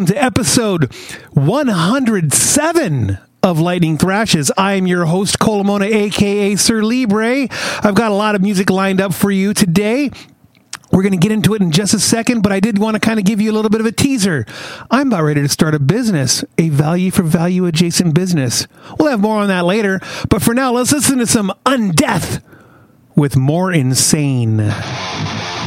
to episode 107 of Lightning Thrashes. I am your host, Colomona, a.k.a. Sir Libre. I've got a lot of music lined up for you today. We're going to get into it in just a second, but I did want to kind of give you a little bit of a teaser. I'm about ready to start a business, a value-for-value adjacent business. We'll have more on that later, but for now, let's listen to some Undeath with More Insane.